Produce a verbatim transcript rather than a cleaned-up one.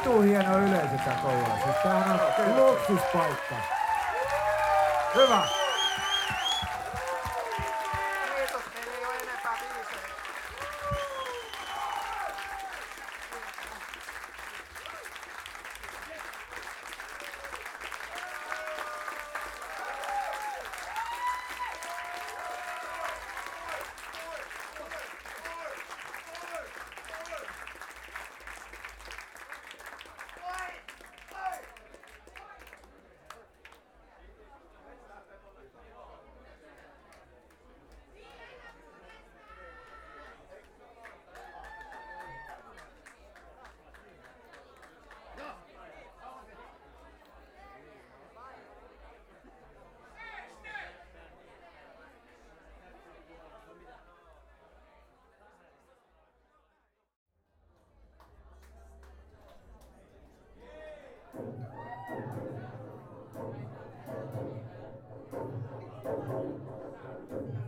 vitu hieno yleisö tää Kouvolassa. Siis tämähän on luksuspaikka. Hyvä. Kiitos, meillä ei ole enempää biisejä. Thank you.